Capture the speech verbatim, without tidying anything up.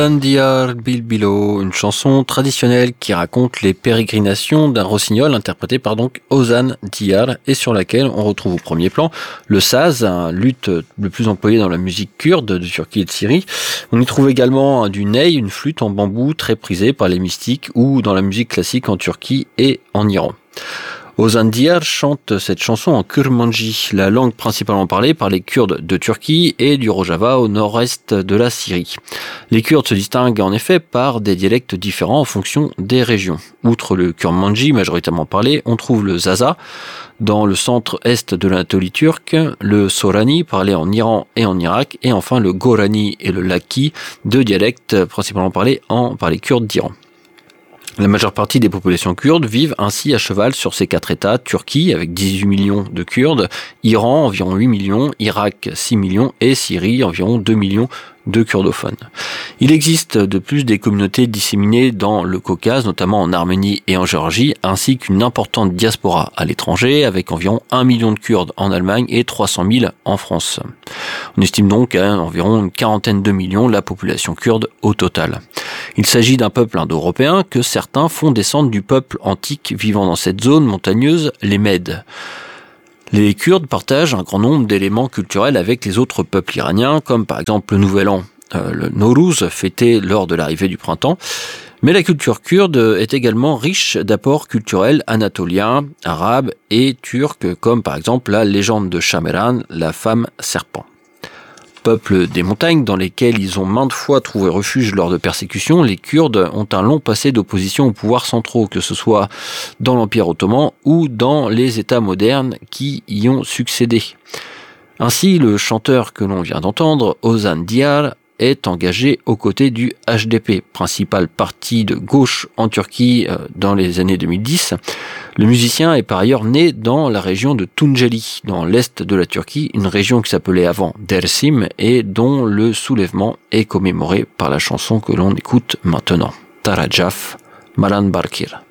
Diyar Bilbilo, une chanson traditionnelle qui raconte les pérégrinations d'un rossignol interprété par donc Ozan Diyar et sur laquelle on retrouve au premier plan le saz, un luth le plus employé dans la musique kurde de Turquie et de Syrie. On y trouve également du ney, une flûte en bambou très prisée par les mystiques ou dans la musique classique en Turquie et en Iran. Ozan Diyar chante cette chanson en kurmanji, la langue principalement parlée par les Kurdes de Turquie et du Rojava au nord-est de la Syrie. Les Kurdes se distinguent en effet par des dialectes différents en fonction des régions. Outre le kurmanji majoritairement parlé, on trouve le zaza dans le centre-est de l'Anatolie turque, le sorani parlé en Iran et en Irak, et enfin le gorani et le laki, deux dialectes principalement parlés en, par les Kurdes d'Iran. La majeure partie des populations kurdes vivent ainsi à cheval sur ces quatre États, Turquie avec dix-huit millions de Kurdes, Iran environ huit millions, Irak six millions et Syrie environ deux millions de kurdophones. Il existe de plus des communautés disséminées dans le Caucase, notamment en Arménie et en Géorgie, ainsi qu'une importante diaspora à l'étranger avec environ un million de Kurdes en Allemagne et trois cent mille en France. On estime donc à environ une quarantaine de millions la population kurde au total. Il s'agit d'un peuple indo-européen que certains font descendre du peuple antique vivant dans cette zone montagneuse, les Mèdes. Les Kurdes partagent un grand nombre d'éléments culturels avec les autres peuples iraniens, comme par exemple le Nouvel An, euh, le Nowruz, fêté lors de l'arrivée du printemps. Mais la culture kurde est également riche d'apports culturels anatoliens, arabes et turcs, comme par exemple la légende de Shameran, la femme serpent. Peuple des montagnes dans lesquels ils ont maintes fois trouvé refuge lors de persécutions, les Kurdes ont un long passé d'opposition aux pouvoirs centraux, que ce soit dans l'Empire ottoman ou dans les États modernes qui y ont succédé. Ainsi, le chanteur que l'on vient d'entendre, Ozan Diyar, est engagé aux côtés du H D P, principal parti de gauche en Turquie dans les années deux mille dix. Le musicien est par ailleurs né dans la région de Tunceli, dans l'est de la Turquie, une région qui s'appelait avant Dersim et dont le soulèvement est commémoré par la chanson que l'on écoute maintenant, Tarajaf, Maran Barkir.